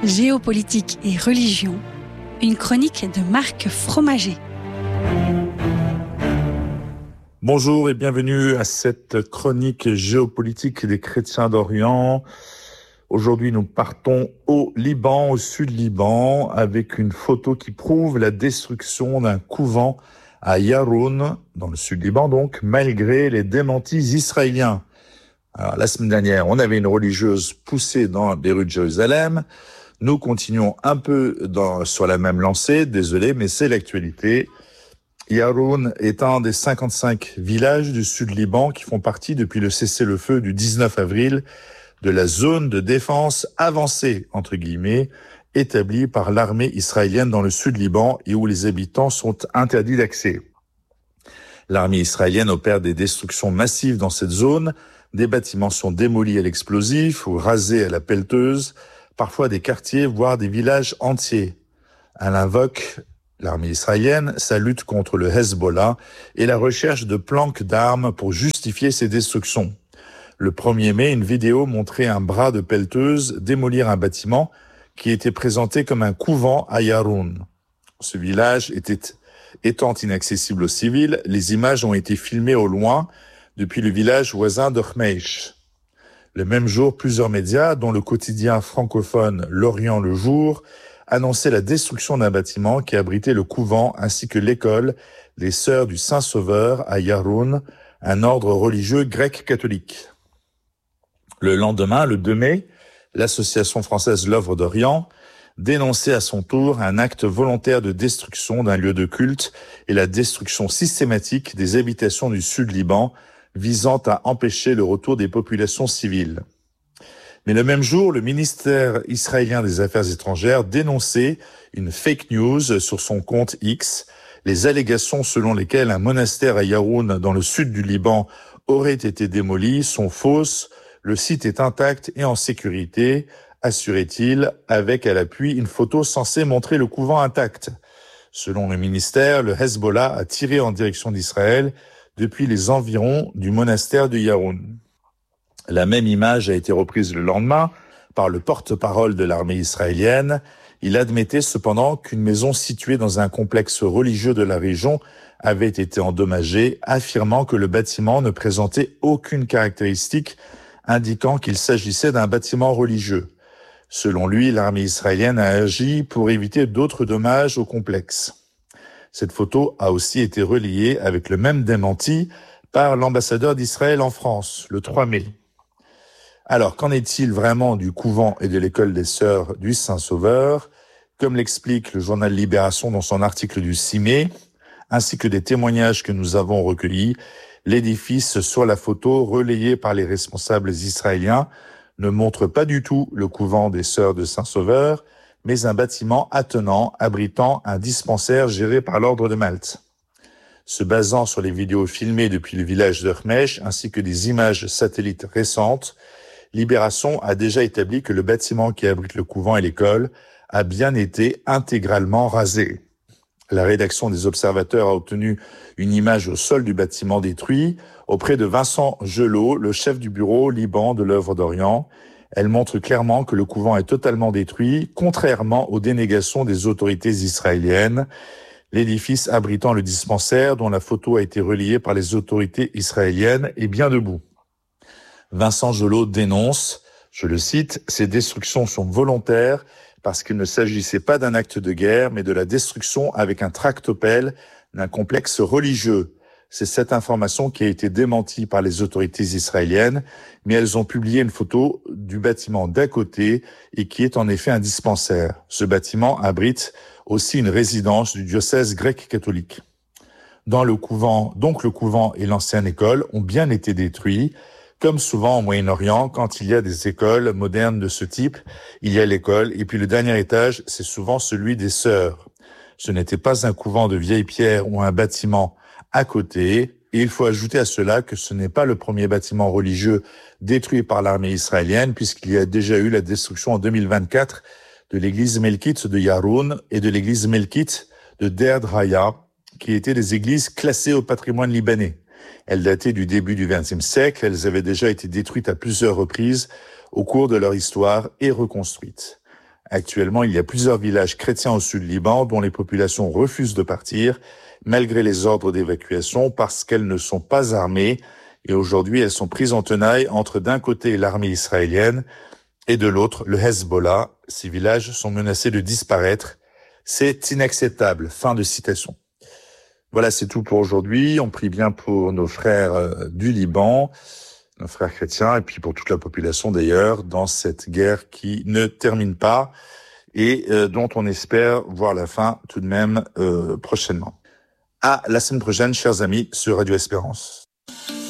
Géopolitique et religion, une chronique de Marc Fromager. Bonjour et bienvenue à cette chronique géopolitique des chrétiens d'Orient. Aujourd'hui, nous partons au Liban, au sud Liban, avec une photo qui prouve la destruction d'un couvent à Yaroun, dans le sud Liban donc, malgré les démentis israéliens. Alors, la semaine dernière, on avait une religieuse poussée dans les rues de Jérusalem. Nous continuons un peu sur la même lancée, désolé, mais c'est l'actualité. Yaroun est un des 55 villages du sud Liban qui font partie depuis le cessez-le-feu du 19 avril de la zone de défense avancée, entre guillemets, établie par l'armée israélienne dans le sud Liban et où les habitants sont interdits d'accès. L'armée israélienne opère des destructions massives dans cette zone. Des bâtiments sont démolis à l'explosif ou rasés à la pelleteuse, parfois des quartiers, voire des villages entiers. Elle invoque, l'armée israélienne, sa lutte contre le Hezbollah et la recherche de planques d'armes pour justifier ces destructions. Le 1er mai, une vidéo montrait un bras de pelleteuse démolir un bâtiment qui était présenté comme un couvent à Yaroun. Ce village étant inaccessible aux civils, les images ont été filmées au loin depuis le village voisin de Khmeish. Le même jour, plusieurs médias, dont le quotidien francophone L'Orient le Jour, annonçaient la destruction d'un bâtiment qui abritait le couvent ainsi que l'école des Sœurs du Saint-Sauveur à Yaroun, un ordre religieux grec-catholique. Le lendemain, le 2 mai, l'association française L'Œuvre d'Orient dénonçait à son tour un acte volontaire de destruction d'un lieu de culte et la destruction systématique des habitations du sud Liban, visant à empêcher le retour des populations civiles. Mais le même jour, le ministère israélien des Affaires étrangères dénonçait une fake news sur son compte X. Les allégations selon lesquelles un monastère à Yaroun, dans le sud du Liban, aurait été démoli sont fausses. Le site est intact et en sécurité, assurait-il, avec à l'appui une photo censée montrer le couvent intact. Selon le ministère, le Hezbollah a tiré en direction d'Israël depuis les environs du monastère de Yaroun. La même image a été reprise le lendemain par le porte-parole de l'armée israélienne. Il admettait cependant qu'une maison située dans un complexe religieux de la région avait été endommagée, affirmant que le bâtiment ne présentait aucune caractéristique indiquant qu'il s'agissait d'un bâtiment religieux. Selon lui, l'armée israélienne a agi pour éviter d'autres dommages au complexe. Cette photo a aussi été relayée avec le même démenti par l'ambassadeur d'Israël en France, le 3 mai. Alors, qu'en est-il vraiment du couvent et de l'école des Sœurs du Saint-Sauveur? Comme l'explique le journal Libération dans son article du 6 mai, ainsi que des témoignages que nous avons recueillis, l'édifice sur la photo relayée par les responsables israéliens ne montre pas du tout le couvent des Sœurs de Saint-Sauveur, mais un bâtiment attenant, abritant un dispensaire géré par l'Ordre de Malte. Se basant sur les vidéos filmées depuis le village de Khmeish ainsi que des images satellites récentes, Libération a déjà établi que le bâtiment qui abrite le couvent et l'école a bien été intégralement rasé. La rédaction des Observateurs a obtenu une image au sol du bâtiment détruit auprès de Vincent Gelot, le chef du bureau Liban de l'Œuvre d'Orient. Elle montre clairement que le couvent est totalement détruit, contrairement aux dénégations des autorités israéliennes. L'édifice abritant le dispensaire, dont la photo a été relayée par les autorités israéliennes, est bien debout. Vincent Gelot dénonce, je le cite, « Ces destructions sont volontaires parce qu'il ne s'agissait pas d'un acte de guerre, mais de la destruction avec un tractopelle d'un complexe religieux. » C'est cette information qui a été démentie par les autorités israéliennes, mais elles ont publié une photo du bâtiment d'à côté et qui est en effet un dispensaire. Ce bâtiment abrite aussi une résidence du diocèse grec-catholique. Donc le couvent et l'ancienne école ont bien été détruits. Comme souvent au Moyen-Orient, quand il y a des écoles modernes de ce type, il y a l'école et puis le dernier étage, c'est souvent celui des sœurs. Ce n'était pas un couvent de vieilles pierres ou un bâtiment à côté. Et il faut ajouter à cela que ce n'est pas le premier bâtiment religieux détruit par l'armée israélienne, puisqu'il y a déjà eu la destruction en 2024 de l'église Melkite de Yaroun et de l'église Melkite de Derd Haya, qui étaient des églises classées au patrimoine libanais. Elles dataient du début du XXe siècle, elles avaient déjà été détruites à plusieurs reprises au cours de leur histoire et reconstruites. Actuellement, il y a plusieurs villages chrétiens au sud Liban dont les populations refusent de partir, malgré les ordres d'évacuation, parce qu'elles ne sont pas armées. Et aujourd'hui, elles sont prises en tenaille entre d'un côté l'armée israélienne et de l'autre le Hezbollah. Ces villages sont menacés de disparaître. C'est inacceptable. Fin de citation. Voilà, c'est tout pour aujourd'hui. On prie bien pour nos frères du Liban, nos frères chrétiens, et puis pour toute la population d'ailleurs, dans cette guerre qui ne termine pas et dont on espère voir la fin tout de même prochainement. À la semaine prochaine, chers amis, sur Radio Espérance.